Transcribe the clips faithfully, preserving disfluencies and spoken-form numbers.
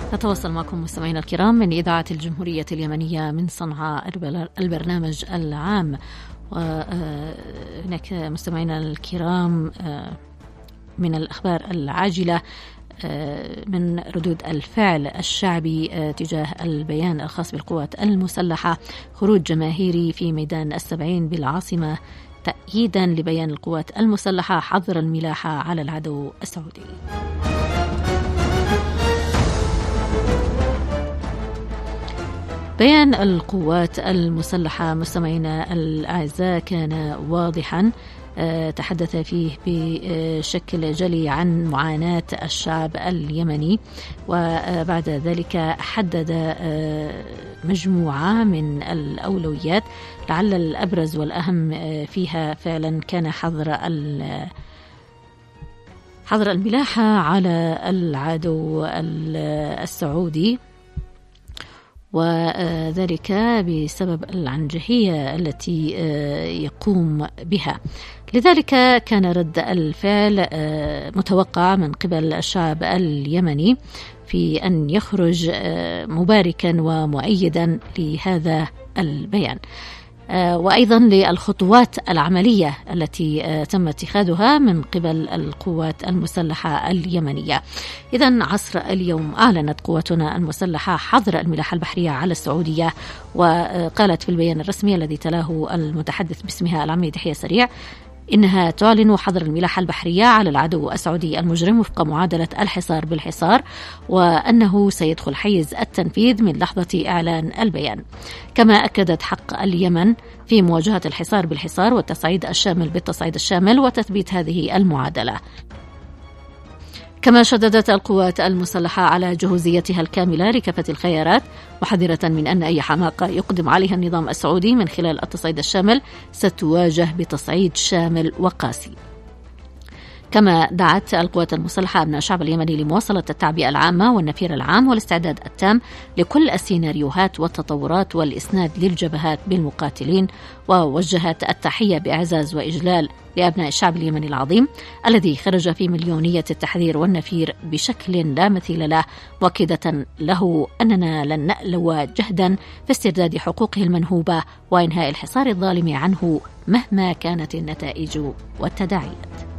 نتواصل معكم مستمعينا الكرام من إذاعة الجمهورية اليمنية من صنعاء البرنامج العام. وهناك مستمعينا الكرام من الأخبار العاجلة من ردود الفعل الشعبي تجاه البيان الخاص بالقوات المسلحة. خروج جماهيري في ميدان السبعين بالعاصمة تأييدا لبيان القوات المسلحة حظر الملاحة على العدو السعودي. بيان القوات المسلحة مستمعينا الأعزاء كان واضحا، تحدث فيه بشكل جلي عن معاناة الشعب اليمني، وبعد ذلك حدد مجموعة من الأولويات لعل الأبرز والأهم فيها فعلا كان حظر حظر الملاحة على العدو السعودي، وذلك بسبب العنجهية التي يقوم بها. لذلك كان رد الفعل متوقع من قبل الشعب اليمني في أن يخرج مباركا ومؤيدا لهذا البيان، وأيضا للخطوات العملية التي تم اتخاذها من قبل القوات المسلحة اليمنية. إذن عصر اليوم أعلنت قواتنا المسلحة حظر الملاحة البحرية على السعودية، وقالت في البيان الرسمي الذي تلاه المتحدث باسمها العميد يحيى سريع إنها تعلن حظر الملاحة البحرية على العدو السعودي المجرم وفق معادلة الحصار بالحصار، وأنه سيدخل حيز التنفيذ من لحظة إعلان البيان. كما أكدت حق اليمن في مواجهة الحصار بالحصار والتصعيد الشامل بالتصعيد الشامل وتثبيت هذه المعادلة. كما شددت القوات المسلحة على جهوزيتها الكاملة لكافة الخيارات، محذرة من أن أي حماقة يقدم عليها النظام السعودي من خلال التصعيد الشامل ستواجه بتصعيد شامل وقاسي. كما دعت القوات المسلحة أبناء الشعب اليمني لمواصلة التعبئة العامة والنفير العام والاستعداد التام لكل السيناريوهات والتطورات والإسناد للجبهات بالمقاتلين، ووجهت التحية بإعزاز وإجلال لأبناء الشعب اليمني العظيم الذي خرج في مليونية التحذير والنفير بشكل لا مثيل له، مؤكدة له أننا لن نألو جهدا في استرداد حقوقه المنهوبة وإنهاء الحصار الظالم عنه مهما كانت النتائج والتداعيات.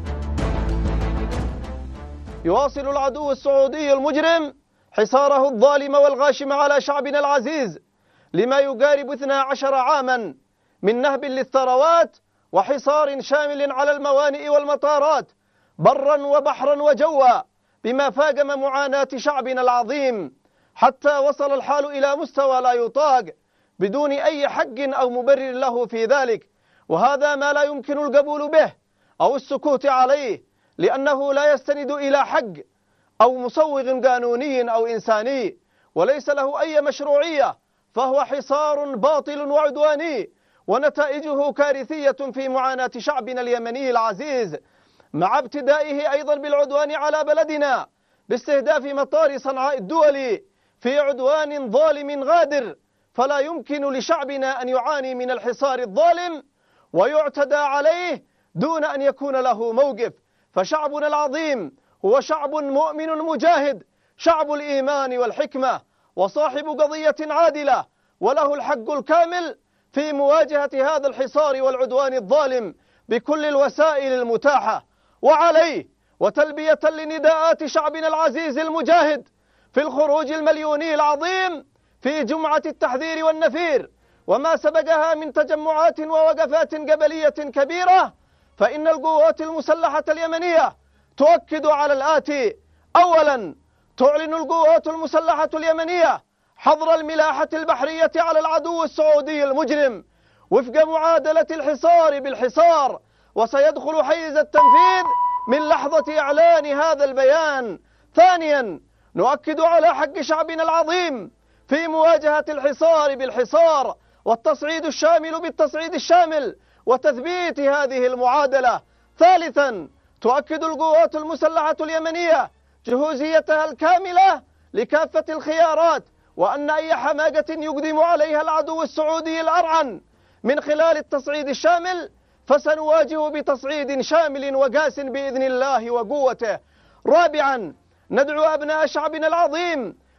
يواصل العدو السعودي المجرم حصاره الظالم والغاشم على شعبنا العزيز لما يقارب اثني عشر عاما من نهب للثروات وحصار شامل على الموانئ والمطارات برا وبحرا وجوا، بما فاقم معاناة شعبنا العظيم حتى وصل الحال إلى مستوى لا يطاق بدون أي حق أو مبرر له في ذلك، وهذا ما لا يمكن القبول به أو السكوت عليه، لأنه لا يستند إلى حق أو مصوغ قانوني أو إنساني، وليس له أي مشروعية، فهو حصار باطل وعدواني ونتائجه كارثية في معاناة شعبنا اليمني العزيز، مع ابتدائه أيضا بالعدوان على بلدنا باستهداف مطار صنعاء الدولي في عدوان ظالم غادر. فلا يمكن لشعبنا أن يعاني من الحصار الظالم ويعتدى عليه دون أن يكون له موقف، فشعبنا العظيم هو شعب مؤمن مجاهد، شعب الإيمان والحكمة، وصاحب قضية عادلة، وله الحق الكامل في مواجهة هذا الحصار والعدوان الظالم بكل الوسائل المتاحة. وعليه وتلبية لنداءات شعبنا العزيز المجاهد في الخروج المليوني العظيم في جمعة التحذير والنفير وما سبقها من تجمعات ووقفات قبلية كبيرة، فإن القوات المسلحة اليمنية تؤكد على الآتي: أولا، تعلن القوات المسلحة اليمنية حظر الملاحة البحرية على العدو السعودي المجرم وفق معادلة الحصار بالحصار، وسيدخل حيز التنفيذ من لحظة إعلان هذا البيان. ثانيا، نؤكد على حق شعبنا العظيم في مواجهة الحصار بالحصار والتصعيد الشامل بالتصعيد الشامل وتثبيت هذه المعادلة. ثالثا، تؤكد القوات المسلحة اليمنية جهوزيتها الكاملة لكافة الخيارات، وأن أي حماقة يقدم عليها العدو السعودي الأرعن من خلال التصعيد الشامل فسنواجه بتصعيد شامل وقاس بإذن الله وقوته. رابعا، ندعو أبناء شعبنا العظيم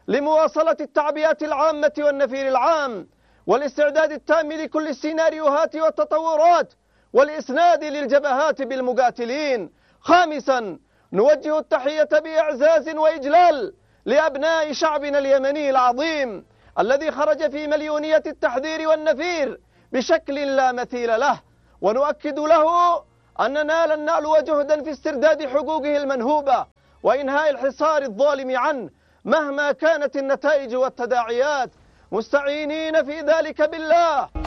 لمواصلة التعبئة العامة والنفير العام والاستعداد التام لكل السيناريوهات والتطورات والإسناد للجبهات بالمقاتلين. خامسا، نوجه التحية بإعزاز وإجلال لأبناء شعبنا اليمني العظيم الذي خرج في مليونية التحذير والنفير بشكل لا مثيل له، ونؤكد له أننا لن نعلو جهدا في استرداد حقوقه المنهوبة وإنهاء الحصار الظالم عنه مهما كانت النتائج والتداعيات، مستعينين في ذلك بالله.